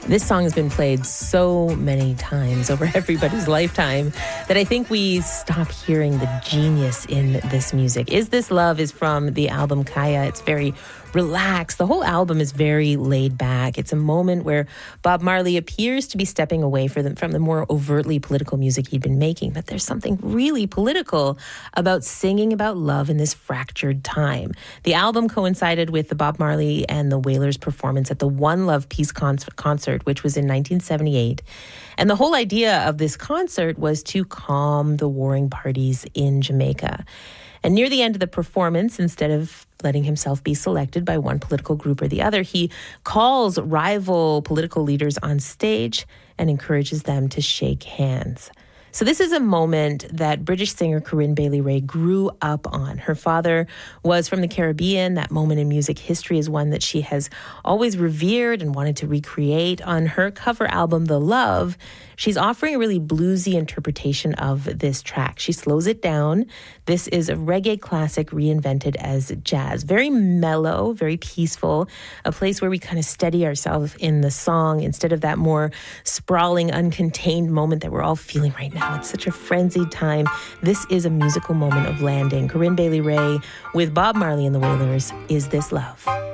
This song has been played so many times over everybody's lifetime that I think we stop hearing the genius in this music. Is This Love is from the album Kaya. It's very relaxed. The whole album is very laid back. It's a moment where Bob Marley appears to be stepping away from the more overtly political music he'd been making, but there's something really political about singing about love in this fractured time. The album coincided with the Bob Marley and the Wailers performance at the One Love Peace concert, which was in 1978. And the whole idea of this concert was to calm the warring parties in Jamaica. And near the end of the performance, instead of letting himself be selected by one political group or the other, he calls rival political leaders on stage and encourages them to shake hands. So this is a moment that British singer Corinne Bailey Rae grew up on. Her father was from the Caribbean. That moment in music history is one that she has always revered and wanted to recreate. On her cover album, The Love, she's offering a really bluesy interpretation of this track. She slows it down. This is a reggae classic reinvented as jazz. Very mellow, very peaceful, a place where we kind of steady ourselves in the song instead of that more sprawling, uncontained moment that we're all feeling right now. It's such a frenzied time. This is a musical moment of landing. Corinne Bailey Rae with Bob Marley and the Wailers, Is This Love?